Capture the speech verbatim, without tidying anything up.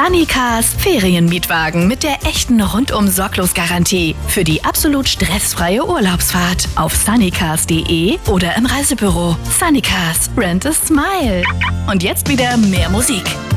Sunnycars Ferienmietwagen mit der echten Rundum-Sorglos-Garantie für die absolut stressfreie Urlaubsfahrt auf sunnycars punkt de oder im Reisebüro. Sunnycars, rent a smile. Und jetzt wieder mehr Musik.